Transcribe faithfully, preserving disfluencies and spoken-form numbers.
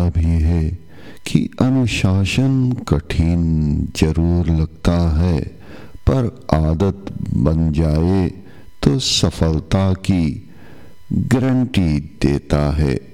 कहता भी है कि अनुशासन कठिन जरूर लगता है, पर आदत बन जाए तो सफलता की गारंटी देता है।